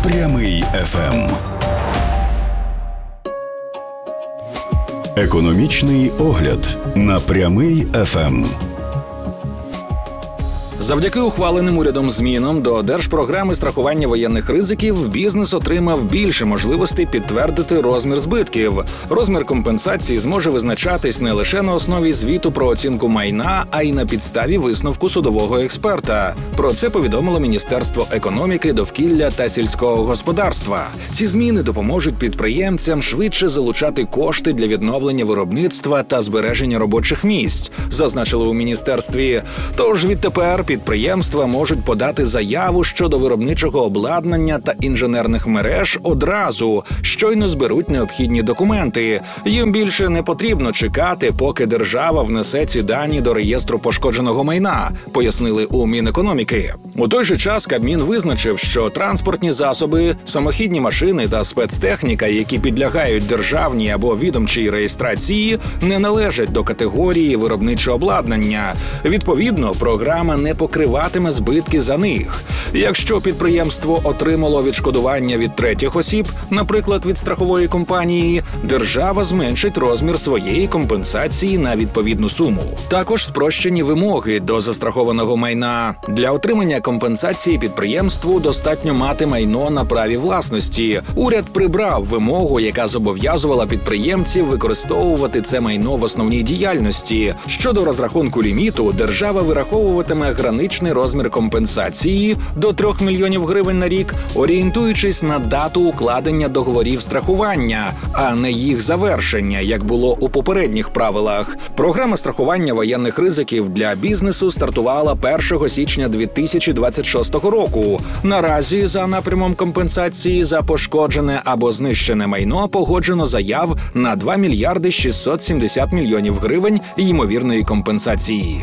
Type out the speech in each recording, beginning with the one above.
Прямий ФМ. Економічний огляд на Прямий ФМ. Завдяки ухваленим урядом змінам до Держпрограми страхування воєнних ризиків бізнес отримав більше можливостей підтвердити розмір збитків. Розмір компенсації зможе визначатись не лише на основі звіту про оцінку майна, а й на підставі висновку судового експерта. Про це повідомило Міністерство економіки, довкілля та сільського господарства. Ці зміни допоможуть підприємцям швидше залучати кошти для відновлення виробництва та збереження робочих місць, зазначили у міністерстві. Тож відтепер підприємства можуть подати заяву щодо виробничого обладнання та інженерних мереж одразу, щойно зберуть необхідні документи. Їм більше не потрібно чекати, поки держава внесе ці дані до реєстру пошкодженого майна, пояснили у Мінекономіки. У той же час Кабмін визначив, що транспортні засоби, самохідні машини та спецтехніка, які підлягають державній або відомчій реєстрації, не належать до категорії виробничого обладнання. Відповідно, програма не покриватиме збитки за них. Якщо підприємство отримало відшкодування від третіх осіб, наприклад, від страхової компанії, держава зменшить розмір своєї компенсації на відповідну суму. Також спрощені вимоги до застрахованого майна. Для отримання компенсації підприємству достатньо мати майно на праві власності. Уряд прибрав вимогу, яка зобов'язувала підприємців використовувати це майно в основній діяльності. Щодо розрахунку ліміту, держава вираховуватиме граничний розмір компенсації до 3 мільйонів гривень на рік, орієнтуючись на дату укладення договорів страхування, а не їх завершення, як було у попередніх правилах. Програма страхування воєнних ризиків для бізнесу стартувала 1 січня 2026 року. Наразі за напрямом компенсації за пошкоджене або знищене майно погоджено заяв на 2 мільярди 670 мільйонів гривень ймовірної компенсації.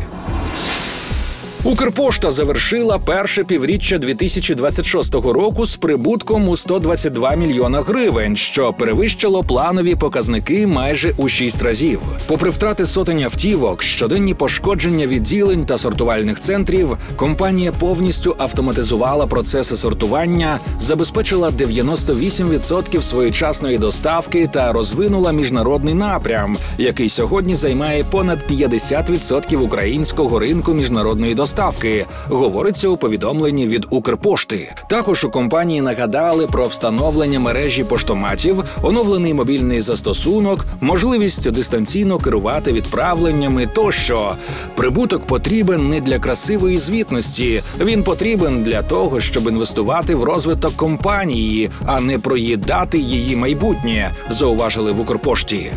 Укрпошта завершила перше півріччя 2026 року з прибутком у 122 мільйона гривень, що перевищило планові показники майже у 6 разів. Попри втрати сотень автівок, щоденні пошкодження відділень та сортувальних центрів, компанія повністю автоматизувала процеси сортування, забезпечила 98% своєчасної доставки та розвинула міжнародний напрям, який сьогодні займає понад 50% українського ринку міжнародної доставки, говориться у повідомленні від Укрпошти. Також у компанії нагадали про встановлення мережі поштоматів, оновлений мобільний застосунок, можливість дистанційно керувати відправленнями тощо. Прибуток потрібен не для красивої звітності, він потрібен для того, щоб інвестувати в розвиток компанії, а не проїдати її майбутнє, зауважили в Укрпошті.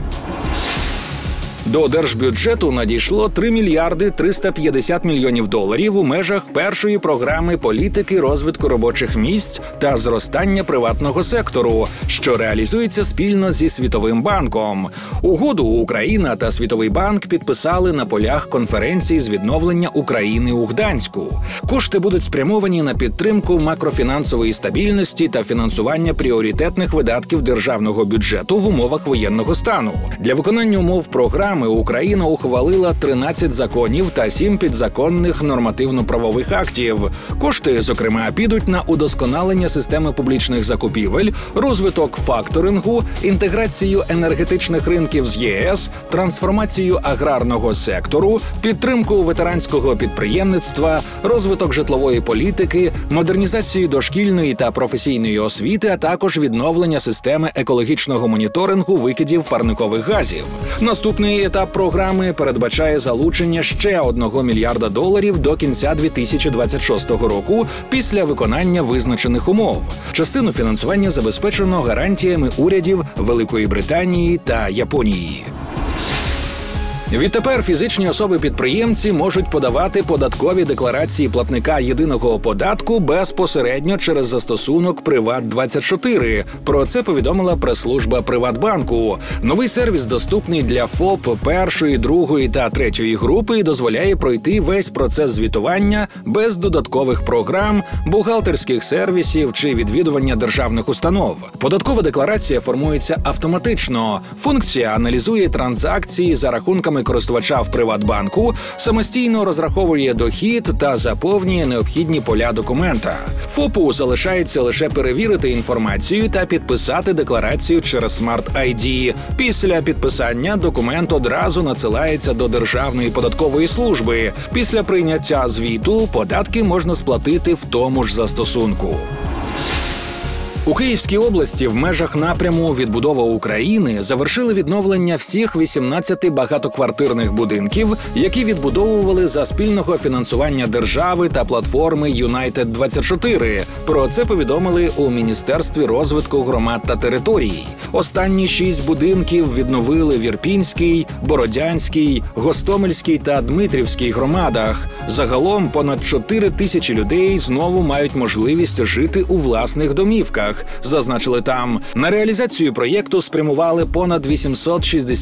До держбюджету надійшло 3 мільярди 350 мільйонів доларів у межах першої програми політики розвитку робочих місць та зростання приватного сектору, що реалізується спільно зі Світовим банком. Угоду Україна та Світовий банк підписали на полях конференції з відновлення України у Гданську. Кошти будуть спрямовані на підтримку макрофінансової стабільності та фінансування пріоритетних видатків державного бюджету в умовах воєнного стану. Для виконання умов програми Україна ухвалила 13 законів та 7 підзаконних нормативно-правових актів. Кошти, зокрема, підуть на удосконалення системи публічних закупівель, розвиток факторингу, інтеграцію енергетичних ринків з ЄС, трансформацію аграрного сектору, підтримку ветеранського підприємництва, розвиток житлової політики, модернізацію дошкільної та професійної освіти, а також відновлення системи екологічного моніторингу викидів парникових газів. Наступний етап програми передбачає залучення ще 1 мільярда доларів до кінця 2026 року після виконання визначених умов. Частину фінансування забезпечено гарантіями урядів Великої Британії та Японії. Відтепер фізичні особи-підприємці можуть подавати податкові декларації платника єдиного податку безпосередньо через застосунок «Приват24». Про це повідомила прес-служба Приватбанку. Новий сервіс доступний для ФОП першої, другої та третьої групи і дозволяє пройти весь процес звітування без додаткових програм, бухгалтерських сервісів чи відвідування державних установ. Податкова декларація формується автоматично. Функція аналізує транзакції за рахунками даними користувача в Приватбанку, самостійно розраховує дохід та заповнює необхідні поля документа. ФОПу залишається лише перевірити інформацію та підписати декларацію через Smart ID. Після підписання документ одразу надсилається до Державної податкової служби. Після прийняття звіту податки можна сплатити в тому ж застосунку. У Київській області в межах напряму «Відбудова України» завершили відновлення всіх 18 багатоквартирних будинків, які відбудовували за спільного фінансування держави та платформи Юнайтед-24. Про це повідомили у Міністерстві розвитку громад та територій. Останні 6 будинків відновили в Ірпінській, Бородянській, Гостомельській та Дмитрівській громадах. Загалом понад 4 тисячі людей знову мають можливість жити у власних домівках. Зазначили там. На реалізацію проєкту спрямували понад 860